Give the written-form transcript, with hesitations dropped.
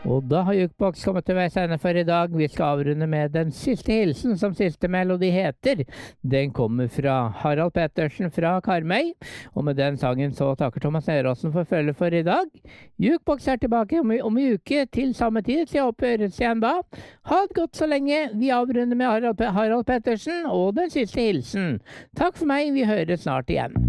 Og da har Jukebox kommet til veis ende for i dag. Vi skal avrunde med den siste hilsen, som siste melodi heter. Den kommer fra Harald Pettersen fra Karmøy. Og med den sangen så takker Thomas Neråsen for følge for i dag. Jukebox er tilbake om en uke til samme tid, så jeg håper vi høres igjen da. Ha det godt så lenge. Vi avrunder med Harald Pettersen og den siste hilsen. Takk for meg, vi høres snart igjen.